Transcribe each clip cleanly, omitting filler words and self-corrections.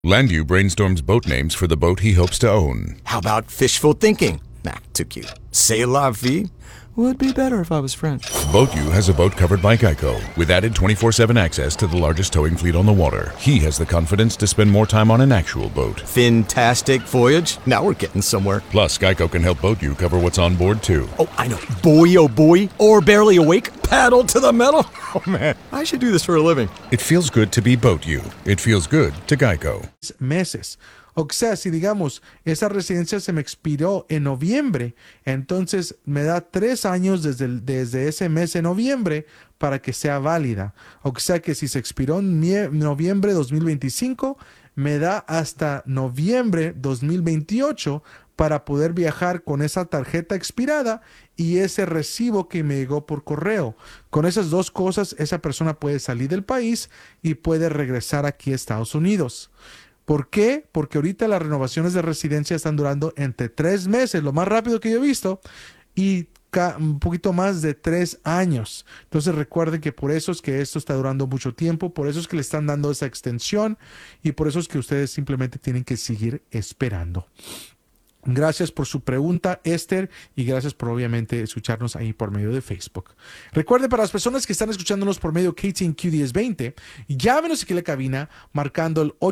Landu brainstorms boat names for the boat he hopes to own. How about fishful thinking? Nah, too cute. C'est la vie? Would be better if I was French. BoatU has a boat covered by Geico, with added 24/7 access to the largest towing fleet on the water. He has the confidence to spend more time on an actual boat. Fantastic voyage. Now we're getting somewhere. Plus, Geico can help BoatU cover what's on board, too. Oh, I know. Boy, oh boy. Or barely awake. Paddle to the metal. Oh, man. I should do this for a living. It feels good to be BoatU. It feels good to Geico. Meses. O sea, si digamos, esa residencia se me expiró en noviembre, entonces me da 3 años desde ese mes de noviembre para que sea válida. O sea que si se expiró en noviembre 2025, me da hasta noviembre 2028 para poder viajar con esa tarjeta expirada y ese recibo que me llegó por correo. Con esas dos cosas, esa persona puede salir del país y puede regresar aquí a Estados Unidos. ¿Por qué? Porque ahorita las renovaciones de residencia están durando entre 3 meses, lo más rápido que yo he visto, y un poquito más de 3 años. Entonces recuerden que por eso es que esto está durando mucho tiempo, por eso es que le están dando esa extensión y por eso es que ustedes simplemente tienen que seguir esperando. Gracias por su pregunta, Esther, y gracias por obviamente escucharnos ahí por medio de Facebook. Recuerden, para las personas que están escuchándonos por medio de KTNQ 1020, llámenos aquí a la cabina marcando el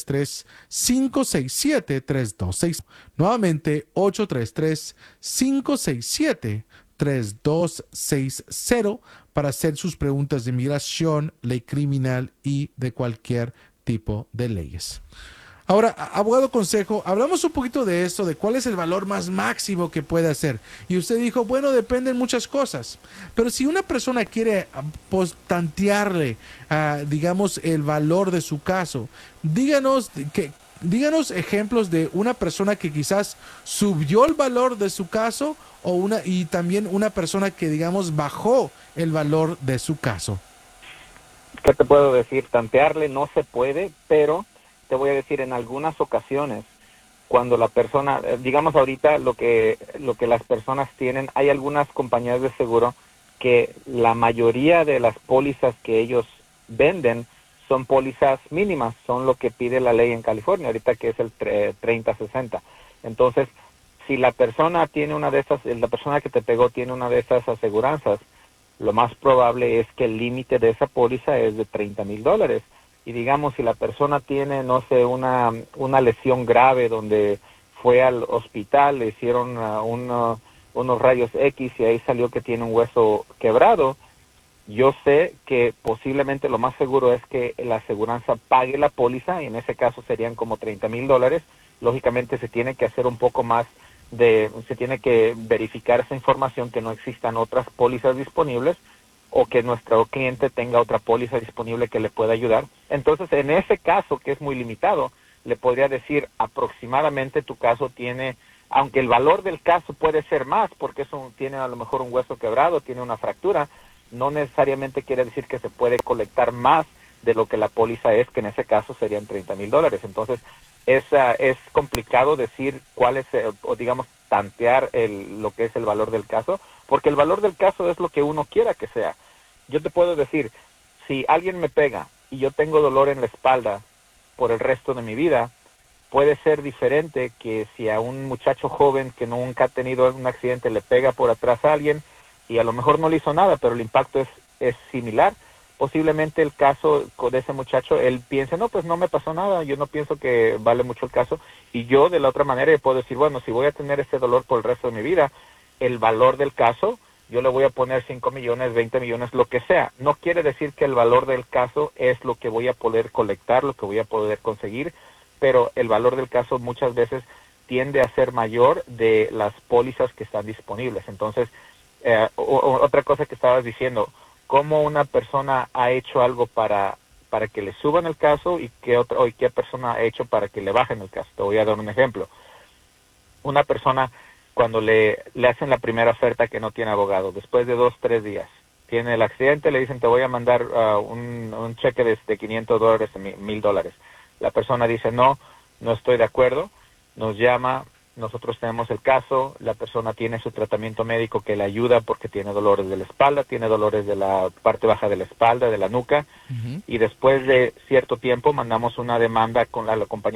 833-567-3260. Nuevamente, 833-567-3260 para hacer sus preguntas de inmigración, ley criminal y de cualquier tipo de leyes. Ahora, abogado Consejo, hablamos un poquito de esto, de cuál es el valor más máximo que puede hacer. Y usted dijo, bueno, dependen muchas cosas. Pero si una persona quiere tantearle, digamos, el valor de su caso, díganos ejemplos de una persona que quizás subió el valor de su caso y también una persona que, digamos, bajó el valor de su caso. ¿Qué te puedo decir? Tantearle no se puede, pero te voy a decir, en algunas ocasiones, cuando la persona, digamos ahorita lo que las personas tienen, hay algunas compañías de seguro que la mayoría de las pólizas que ellos venden son pólizas mínimas, son lo que pide la ley en California, ahorita que es el 30-60. Entonces, si la persona tiene una de esas, la persona que te pegó tiene una de esas aseguranzas, lo más probable es que el límite de esa póliza es de $30,000. Y digamos, si la persona tiene, no sé, una lesión grave donde fue al hospital, le hicieron unos rayos X y ahí salió que tiene un hueso quebrado, yo sé que posiblemente lo más seguro es que la aseguranza pague la póliza, y en ese caso serían como $30,000. Lógicamente se tiene que hacer un poco más se tiene que verificar esa información, que no existan otras pólizas disponibles, o que nuestro cliente tenga otra póliza disponible que le pueda ayudar. Entonces, en ese caso, que es muy limitado, le podría decir aproximadamente tu caso tiene, aunque el valor del caso puede ser más, porque eso tiene a lo mejor un hueso quebrado, tiene una fractura, no necesariamente quiere decir que se puede colectar más de lo que la póliza es, que en ese caso serían $30,000. Entonces, es complicado decir cuál es, o digamos, tantear lo que es el valor del caso, porque el valor del caso es lo que uno quiera que sea. Yo te puedo decir, si alguien me pega y yo tengo dolor en la espalda por el resto de mi vida, puede ser diferente que si a un muchacho joven que nunca ha tenido un accidente le pega por atrás a alguien y a lo mejor no le hizo nada, pero el impacto es similar. Posiblemente el caso de ese muchacho, él piensa, no, pues no me pasó nada, yo no pienso que vale mucho el caso. Y yo de la otra manera puedo decir, bueno, si voy a tener ese dolor por el resto de mi vida, el valor del caso, yo le voy a poner 5 millones, 20 millones, lo que sea. No quiere decir que el valor del caso es lo que voy a poder colectar, lo que voy a poder conseguir, pero el valor del caso muchas veces tiende a ser mayor de las pólizas que están disponibles. Entonces, otra cosa que estabas diciendo, cómo una persona ha hecho algo para que le suban el caso y qué persona ha hecho para que le bajen el caso. Te voy a dar un ejemplo. Una persona, cuando le hacen la primera oferta que no tiene abogado, después de 2-3 días, tiene el accidente, le dicen te voy a mandar un cheque de $500, $1,000. La persona dice no estoy de acuerdo, nos llama nosotros tenemos el caso, la persona tiene su tratamiento médico que le ayuda porque tiene dolores de la espalda, tiene dolores de la parte baja de la espalda, de la nuca, y después de cierto tiempo mandamos una demanda con la compañía